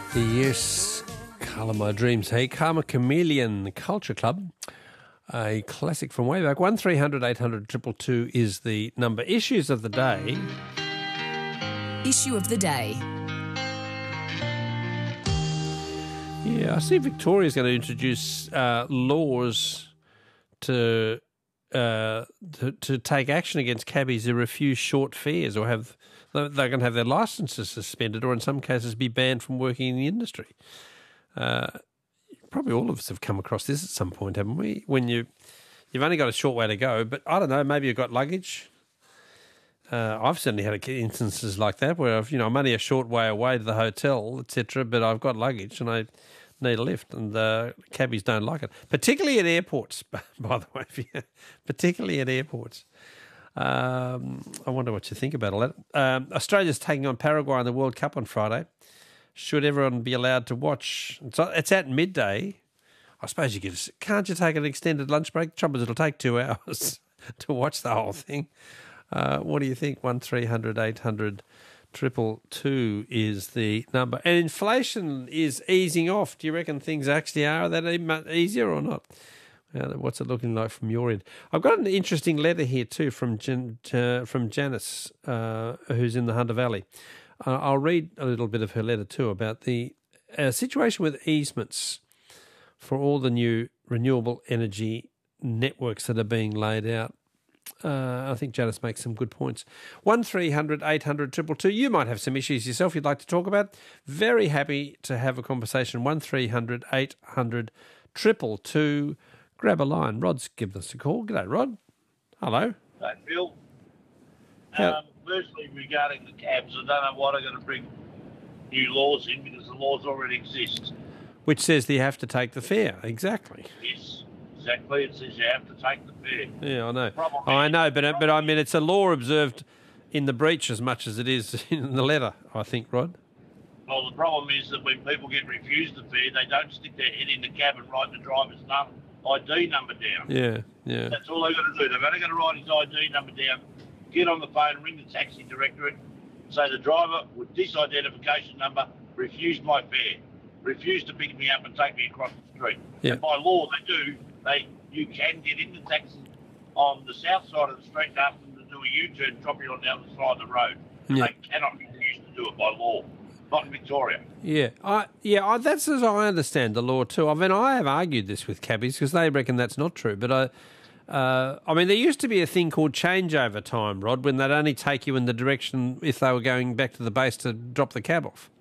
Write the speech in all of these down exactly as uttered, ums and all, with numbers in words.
Yes, Colour My Dreams. Hey, Karma Chameleon Culture Club, a classic from way back. one three hundred eight hundred two two two is the number. Issues of the day. Issue of the day. Yeah, I see Victoria's going to introduce uh, laws to, uh, to to take action against cabbies who refuse short fares or have they're going to have their licences suspended or in some cases be banned from working in the industry. Uh, probably all of us have come across this at some point, haven't we? When you, you've only got a short way to go, but I don't know, maybe you've got luggage. Uh, I've certainly had instances like that where I've, you know, I'm only a short way away to the hotel, et cetera, but I've got luggage and I need a lift, and uh, cabbies don't like it, particularly at airports, by the way, particularly at airports. Um, I wonder what you think about all that. Um, Australia's taking on Paraguay in the World Cup on Friday. Should everyone be allowed to watch? It's, it's at midday. I suppose you could, can't you take an extended lunch break? The trouble is it'll take two hours to watch the whole thing. Uh, what do you think? one three hundred eight hundred two two two is the number. And inflation is easing off. Do you reckon things actually are that easier or not? Uh, what's it looking like from your end? I've got an interesting letter here too from Jan, uh, from Janice, uh, who's in the Hunter Valley. Uh, I'll read a little bit of her letter too about the uh, situation with easements for all the new renewable energy networks that are being laid out. Uh, I think Janice makes some good points. one three hundred eight hundred two two two. You might have some issues yourself you'd like to talk about. Very happy to have a conversation. one three hundred eight hundred two two two. Grab a line. Rod's given us a call. G'day, Rod. Hello. Hey, Bill. How- Um, firstly, regarding the cabs, I don't know why they're going to bring new laws in because the laws already exist. Which says that you have to take the fare. Exactly. Yes, exactly. It says you have to take the fare. Yeah, I know. Problem Oh, I is- know, but but I mean, it's a law observed in the breach as much as it is in the letter, I think, Rod. Well, the problem is that when people get refused the fare, they don't stick their head in the cab and write the driver's num- I D number down. Yeah, yeah. That's all they've got to do. They've only got to write his I D number down, get on the phone, ring the taxi directorate, say the driver with this identification number refused my fare, refused to pick me up and take me across the street. Yeah. And by law, they do. They you can get in the taxi on the south side of the street and ask them to do a U-turn, drop you on the other side of the road. Yeah. They cannot refuse to do it by law. Not in Victoria. Yeah, I yeah, I, that's as I understand the law too. I mean, I have argued this with cabbies because they reckon that's not true. But I, uh, I mean, there used to be a thing called changeover time, Rod, when they'd only take you in the direction if they were going back to the base to drop the cab off.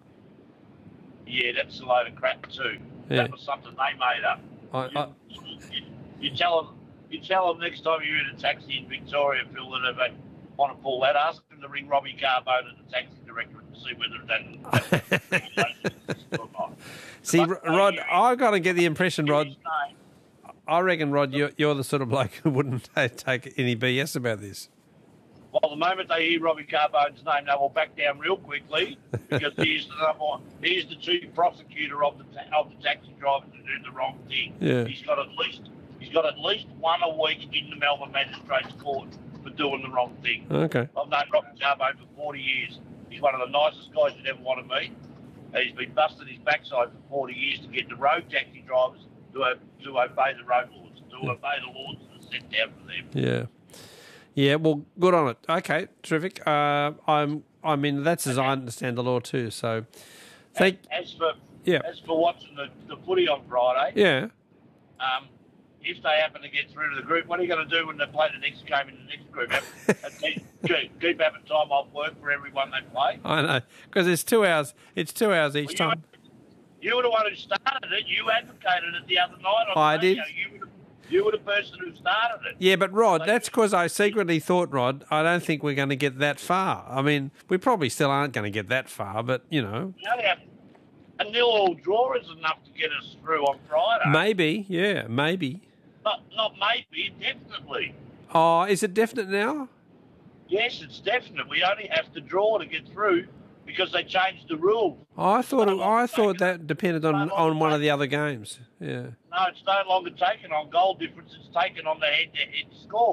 Yeah, that's a load of crap too. Yeah. That was something they made up. I, I, You, you, you tell them, you tell them next time you're in a taxi in Victoria, Phil, that if they want to pull that, ask them to ring Robbie Carbone at the taxi directorate to see whether that. that or not. see, But, uh, Rod, you- I got to get the impression, you Rod. his name. I reckon, Rod, you're, you're the sort of bloke who wouldn't ta- take any B S about this. Well, the moment they hear Robbie Carbone's name, they will back down real quickly because he's the number one. He's the chief prosecutor of the ta- of the taxi drivers who do the wrong thing. Yeah. He's got at least he's got at least one a week in the Melbourne Magistrates Court for doing the wrong thing. Okay. I've known Robbie Carbone for forty years. He's one of the nicest guys you'd ever want to meet. He's been busting his backside for forty years to get the road taxi drivers to, o- to obey the road laws, to obey the laws that are set down for them. Yeah. Yeah, well, good on it. Okay, terrific. Uh, I'm, I mean, that's as I understand the law too. So, thank. As for Yeah. as for watching the, the footy on Friday, Yeah. um, if they happen to get through to the group, what are you going to do when they play the next game in the next group? Have, keep, keep having time off work for everyone they play. I know, because it's two hours. It's two hours each Well, time. You were the one who started it. You advocated it the other night on I the radio. did. You were, the, you were the person who started it. Yeah, but Rod, that's because I secretly thought, Rod, I don't think we're going to get that far. I mean, we probably still aren't going to get that far, but you know, You only have a nil-all draw is enough to get us through on Friday. maybe. Yeah, maybe. Not, not maybe, definitely. Oh, is it definite now? Yes, it's definite. We only have to draw to get through because they changed the rules. Oh, I thought. It, No I longer thought taken. that depended on No on longer one of the taken. other games. Yeah. No, it's no longer taken on goal difference. It's taken on the head-to-head score.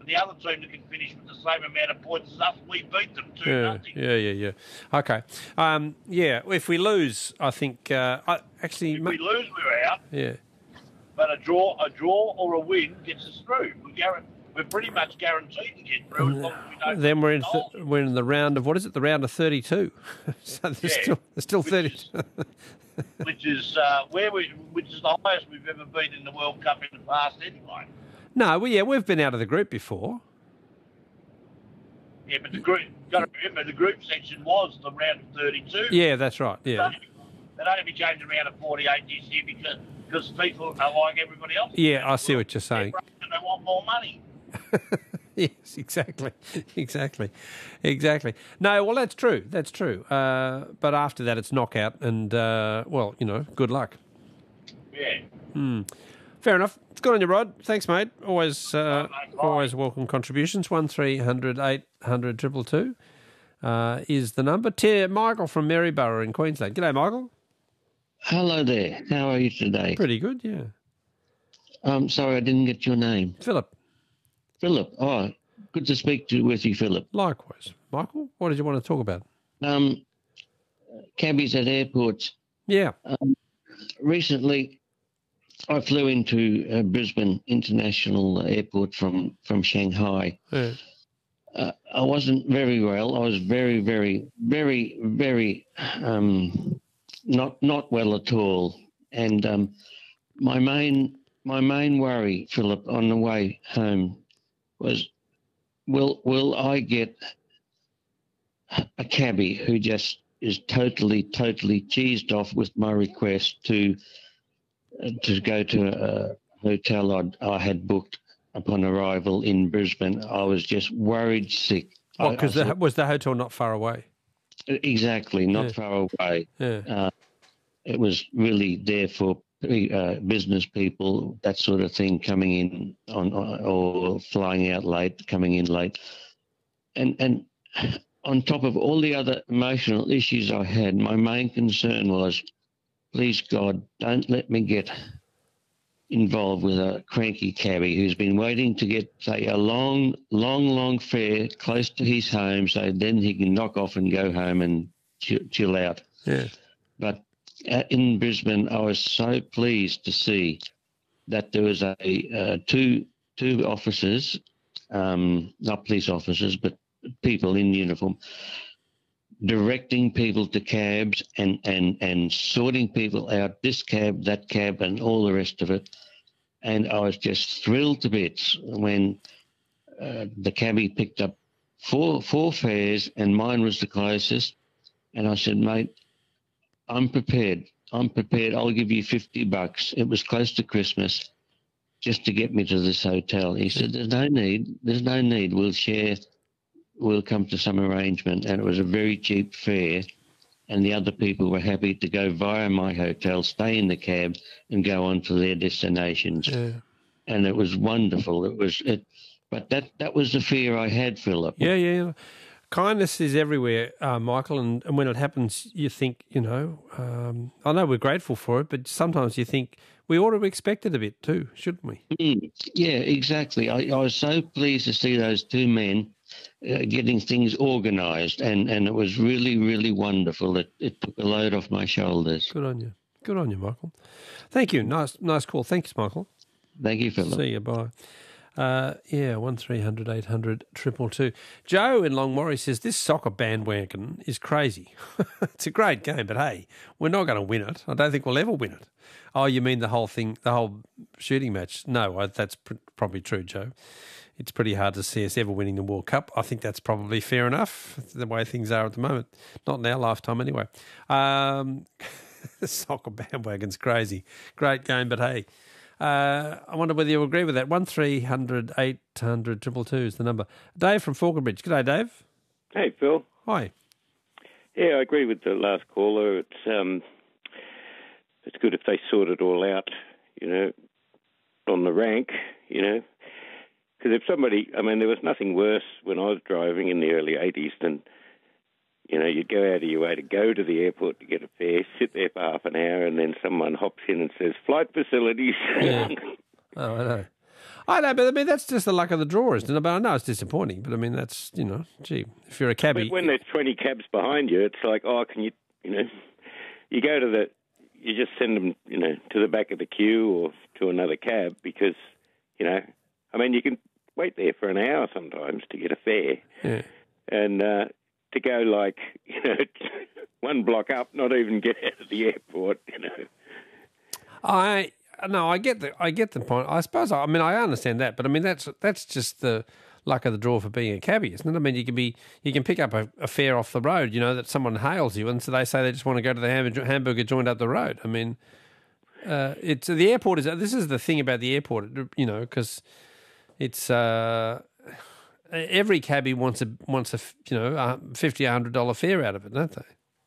the other team that can finish with the same amount of points as us, we beat them two Yeah, nothing. yeah, yeah, yeah. Okay. Um, yeah, if we lose, I think uh, I, actually, If ma- we lose, we're out. yeah, But a draw, a draw or a win gets us through. We're, guar- we're pretty much guaranteed to get through as long as we don't. then we're in goals. th- we're in the round of what is it? The round of thirty-two. So there's Yeah. still there's still Which thirty. is- which is uh, where we, which is the highest we've ever been in the World Cup in the past, anyway. No, well, yeah, we've been out of the group before. Yeah, but the group, got to remember, the group section was the round of thirty-two. Yeah, that's right. It Yeah, only, it only became the round of forty-eight this year because because people are like everybody else. yeah, I see what you're saying. And they want more money. Yes, exactly, exactly, exactly. No, well, that's true. That's true. Uh, but after that, it's knockout, and uh, well, you know, good luck. Yeah. Fair enough. It's good on you, Rod. Thanks, mate. Always, uh, mate. Bye. always welcome contributions. One three hundred eight hundred triple two uh, is the number. T- Michael from Maryborough in Queensland. G'day, Michael. Hello there. How are you today? Pretty good, yeah. Um, sorry, I didn't get your name. Philip, Philip. Oh, good to speak to with you, Philip. likewise. Michael, what did you want to talk about? Um, cabbies at airports. Yeah. Recently, I flew into uh, Brisbane International Airport from, from Shanghai. yeah. Uh, I wasn't very well. I was very, very, very, very um, not not well at all. And um, my main my main worry, Philip, on the way home was, will will I get a cabbie who just is totally, totally cheesed off with my request to uh, to go to a hotel I'd, I had booked upon arrival in Brisbane. I was just worried sick. Well, I- because I thought- was the hotel not far away? exactly, not Yeah. far away. Yeah. It was really there for uh, business people, that sort of thing, coming in on, on or flying out late, coming in late, and and on top of all the other emotional issues I had, my main concern was, please God, don't let me get involved with a cranky cabbie who's been waiting to get, say, a long, long, long fare close to his home, so then he can knock off and go home and chill, chill out. Yeah. But uh, in Brisbane, I was so pleased to see that there was a uh, two two officers, um, not police officers, but people in uniform, directing people to cabs and, and, and sorting people out, this cab, that cab, and all the rest of it. And I was just thrilled to bits when uh, the cabbie picked up four four fares and mine was the closest. And I said, mate, I'm prepared. I'm prepared. I'll give you fifty bucks. It was close to Christmas just to get me to this hotel. He said, there's no need. There's no need. We'll share. We'll come to some arrangement. And it was a very cheap fare. And the other people were happy to go via my hotel, stay in the cab and go on to their destinations. Yeah. And it was wonderful. It was it, but that, that was the fear I had, Philip. Yeah, yeah. Kindness is everywhere, uh, Michael, and, and when it happens, you think, you know, um, I know we're grateful for it, but sometimes you think we ought to expect it a bit too, shouldn't we? Mm, yeah, exactly. I, I was so pleased to see those two men uh, getting things organised, and, and it was really, really wonderful. It, it took a load off my shoulders. Good on you. Good on you, Michael. Thank you. Nice nice call. Thanks, Michael. Thank you, Philip. See you. Bye. Uh, yeah, one three hundred eight hundred triple two. Joe in Longmorrie says, this soccer bandwagon is crazy. It's a great game, but hey, we're not going to win it. I don't think we'll ever win it. Oh, you mean the whole thing, the whole shooting match? No, I, that's pr- probably true, Joe. It's pretty hard to see us ever winning the World Cup. I think that's probably fair enough, the way things are at the moment. Not in our lifetime anyway. Um, the soccer bandwagon's crazy. Great game, but hey, Uh, I wonder whether you agree with that. One three hundred eight hundred triple two is the number. Dave from Falconbridge. G'day, Dave. Hey, Phil. Hi. Yeah, I agree with the last caller. It's um, it's good if they sort it all out, you know, on the rank, you know. Because if somebody, I mean, there was nothing worse when I was driving in the early eighties than, you know, you'd go out of your way to go to the airport to get a fare, sit there for half an hour, and then someone hops in and says, flight facilities. Yeah. Oh, I know. I know, but I mean, that's just the luck of the draw, isn't it? But I know it's disappointing, but I mean, that's, you know, gee, if you're a cabbie. When there's twenty cabs behind you, it's like, oh, can you, you know, you go to the, you just send them, you know, to the back of the queue or to another cab because, you know, I mean, you can wait there for an hour sometimes to get a fare. Yeah. And uh, to go like, you know, one block up, not even get out of the airport, you know. I no, I get the I get the point. I suppose I, I mean I understand that, but I mean that's that's just the luck of the draw for being a cabbie, isn't it? I mean you can be you can pick up a, a fare off the road, you know, that someone hails you, and so they say they just want to go to the hamburger, hamburger joint up the road. I mean, uh, it's the airport is this is the thing about the airport, you know, because it's uh, every cabbie wants a wants a you know a fifty a hundred dollar fare out of it, don't they?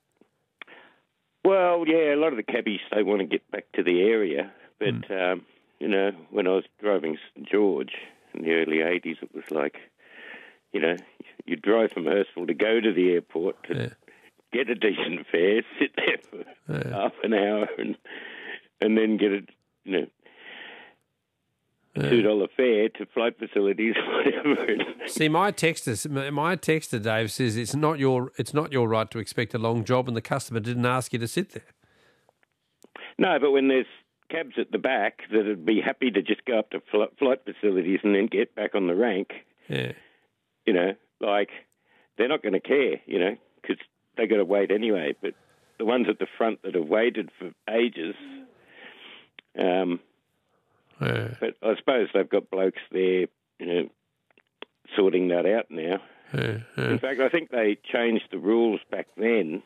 Well, yeah, a lot of the cabbies, they want to get back to the area. But, mm. um, you know, when I was driving St George in the early eighties, it was like, you know, you drive from Hurstville to go to the airport to yeah. get a decent fare, sit there for yeah. half an hour and and then get a, you know, Yeah. two dollar fare to flight facilities, whatever. See, my texter, my texter, Dave, says it's not your it's not your right to expect a long job, and the customer didn't ask you to sit there. No, but when there's cabs at the back that'd be happy to just go up to fl- flight facilities and then get back on the rank, yeah, you know, like they're not going to care, you know, because they got to wait anyway. But the ones at the front that have waited for ages. Um, Yeah. But I suppose they've got blokes there, you know, sorting that out now. Yeah, yeah. In fact, I think they changed the rules back then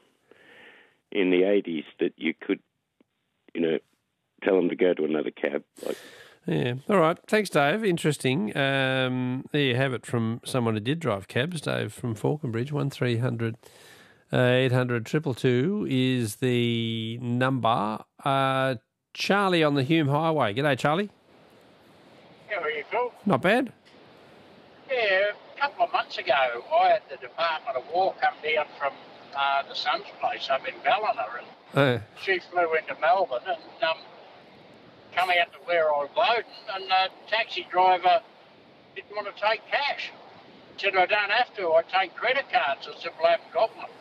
in the eighties that you could, you know, tell them to go to another cab. Like, yeah. All right. Thanks, Dave. Interesting. Um, there you have it from someone who did drive cabs, Dave from Falconbridge. one three hundred eight hundred two two two is the number. Uh, Charlie on the Hume Highway. G'day, Charlie. How are you, Phil? Not bad. Yeah, a couple of months ago, I had the Department of War come down from uh, the son's place up in Ballina, and Uh, she flew into Melbourne and um, come out to where I was loading, and the taxi driver didn't want to take cash. Said, I don't have to, I take credit cards. I said, well, I haven't got one.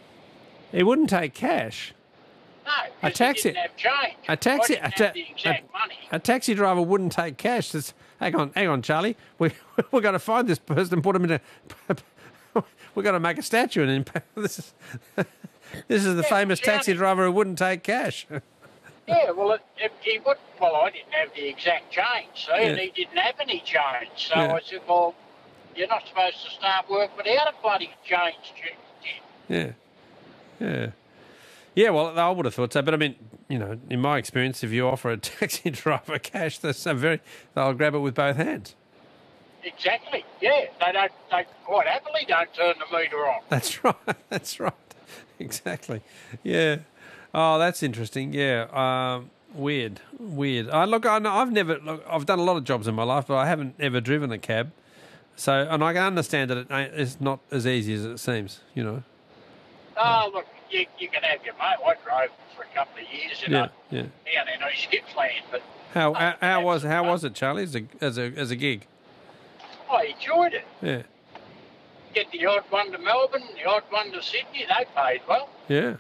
he wouldn't take cash. No, A 'cause taxi- he didn't have change. A taxi, I didn't a, ta- have the exact money. a, a taxi driver wouldn't take cash. That's, hang on, hang on, Charlie. We we've got to find this person and put him in a. We've got to make a statue and him. This is this is the Yeah, famous Charlie. taxi driver who wouldn't take cash. Yeah, well, it, it, he would. Well, I didn't have the exact change, so and Yeah. he didn't have any change. So Yeah. I said, well, you're not supposed to start work without a bloody change, Jim. Yeah, yeah, yeah. Well, I would have thought so, but I mean, you know, in my experience, if you offer a taxi driver cash, that's a very they'll grab it with both hands. Exactly. Yeah, they don't. They quite happily don't turn the meter on. That's right. That's right. Exactly. Yeah. Oh, that's interesting. Yeah. Um, weird. Weird. I look. I know, I've never. Look, I've done a lot of jobs in my life, but I haven't ever driven a cab. So, and I can understand that it ain't, it's not as easy as it seems. You know. Oh, look, you, you can have your mate. I drove for a couple of years, you Yeah. know, Yeah. down in East Gippsland, but How how, how Oh, was how fun. was it, Charlie? As a as a as a gig. I enjoyed it. Yeah. Get the odd one to Melbourne, the odd one to Sydney. They paid well. Yeah.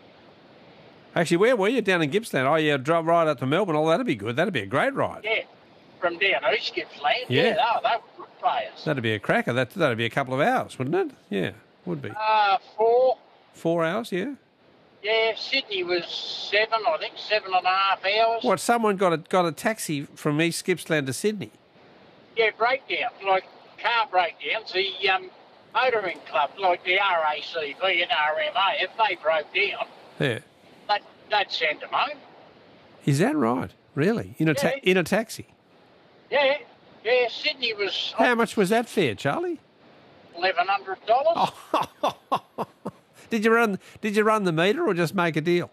Actually, where were you? Down in Gippsland? Oh, yeah, drive right up to Melbourne. Oh, that'd be good. That'd be a great ride. Yeah, from down East Gippsland. Yeah. Yeah, oh, they were good players. That'd be a cracker. That that'd be a couple of hours, wouldn't it? Yeah, would be. Uh, four. Four hours, yeah. Yeah, Sydney was seven, I think, seven and a half hours. What? Someone got a got a taxi from East Gippsland to Sydney. Yeah, breakdowns, like car breakdowns. The um, motoring club, like the R A C V and R M A, if they broke down, Yeah. they'd, they'd send them home. Is that right? Really? In a ta- Yeah. in a taxi? Yeah, yeah, Sydney was How much was that fare, Charlie? eleven hundred dollars. Oh. Did you run? Did you run the meter or just make a deal?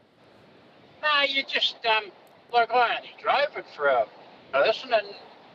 No, you just, um, like I only drove it for a person, and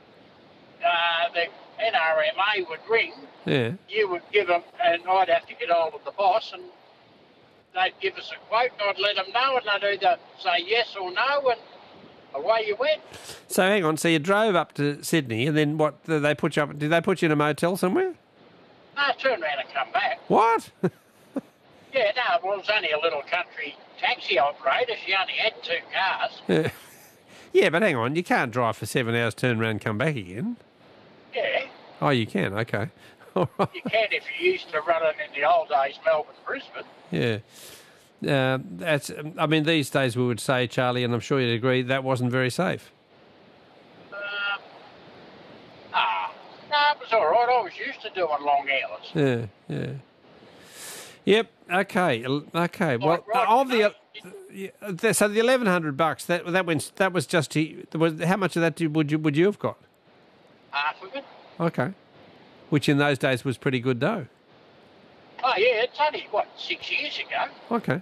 uh, the N R M A would ring, Yeah. you would give them, and I'd have to get hold of the boss, and they'd give us a quote, and I'd let them know, and they'd either say yes or no, and away you went. So hang on. So you drove up to Sydney, and then what? Did they put you up? Did they put you in a motel somewhere? No, turn around and come back. What? Yeah, no, well, it was only a little country taxi operator. She only had two cars. Yeah. Yeah, but hang on. You can't drive for seven hours, turn around, and come back again. Yeah, Oh, you can. Okay. All right. you can if you used to run it in the old days, Melbourne, Brisbane. Yeah. Uh, that's. I mean, these days we would say, Charlie, and I'm sure you'd agree, that wasn't very safe. Um, ah, no, it was all right. I was used to doing long hours. Yeah, yeah. Yep. Okay. el- Okay. Well, Right, right, of the no, yeah, so the eleven hundred bucks that that went that was just to, was how much of that did, would you would you have got? half of it. Okay. Which in those days was pretty good dough. Oh, yeah, it's only, what, six years ago? Okay.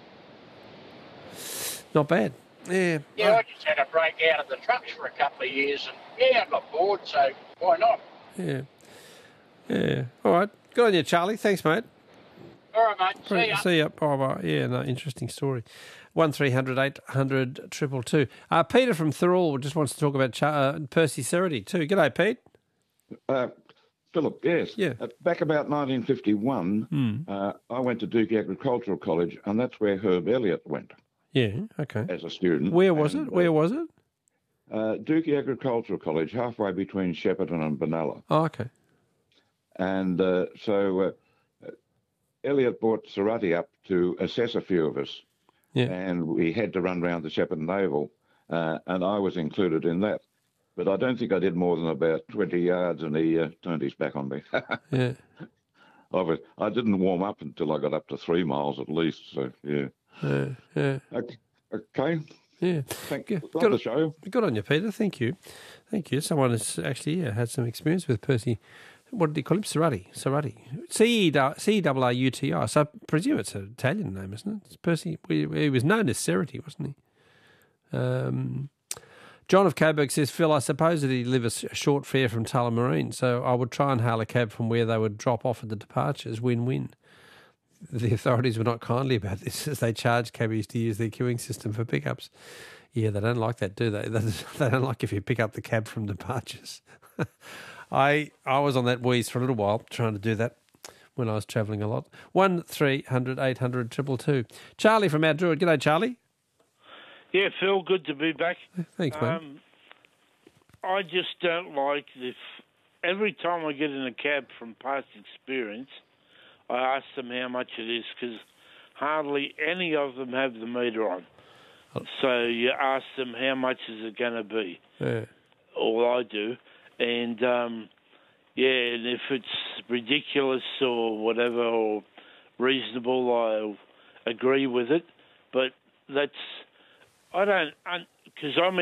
Not bad. Yeah. Yeah, I just had a break out of the trucks for a couple of years, and, yeah, I got bored, so why not? Yeah. Yeah. All right. Good on you, Charlie. Thanks, mate. All right, mate, see ya. See ya. Bye bye. Yeah, no, interesting story. One three hundred eight hundred triple two. Uh, Peter from Thirroul just wants to talk about Char- uh, Percy Cerity too. G'day, Pete. Uh, Philip, yes. Yeah. Uh, back about nineteen fifty-one, Hmm. uh, I went to Duke Agricultural College, and that's where Herb Elliott went Yeah. Okay. as a student. Where was And, it? Where was it? Uh, uh, Duke Agricultural College, halfway between Shepparton and Benalla. Oh, okay. And uh, so uh, uh, Elliott brought Cerati up to assess a few of us, Yeah. and we had to run round the Shepparton Oval, uh, and I was included in that. But I don't think I did more than about twenty yards, and he uh, turned his back on me. Yeah. I, was, I didn't warm up until I got up to three miles at least. So yeah. Yeah. Yeah. Okay. okay. Yeah. Thank Good- you. good- Love the show. Good on you, Peter. Thank you. Thank you. Someone has actually yeah, had some experience with Percy. What did he call him? Cerati. Cerati. C E R R U T I. So I presume it's an Italian name, isn't it? It's Percy. He was known as Cerati, wasn't he? Um, John of Coburg says, Phil, I suppose that he'd live a s- a short fare from Tullamarine, so I would try and hail a cab from where they would drop off at the departures. Win-win. The authorities were not kindly about this as they charged cabbies to use their queuing system for pickups. Yeah, they don't like that, do they? They don't like if you pick up the cab from departures. I I was on that wheeze for a little while trying to do that when I was travelling a lot. One three hundred eight hundred triple two. Charlie from Mount Druitt. G'day, Charlie. Yeah, Phil, good to be back. Thanks, mate. Um, I just don't like if every time I get in a cab from past experience, I ask them how much it is because hardly any of them have the meter on. So you ask them how much is it going to be. Yeah. All I do. And, um, yeah, and if it's ridiculous or whatever or reasonable, I'll agree with it. But that's, I don't, because I'm